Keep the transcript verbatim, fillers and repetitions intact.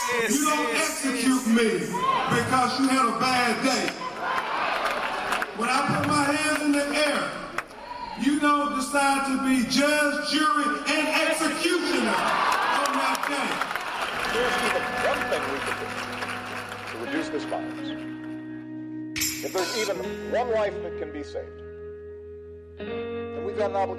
You don't execute me because you had a bad day. When I put my hands in the air, you don't decide to be judge, jury, and executioner on that day. Here's even one thing we can do to reduce this violence. If there's even one life that can be saved, then we've got an obligation.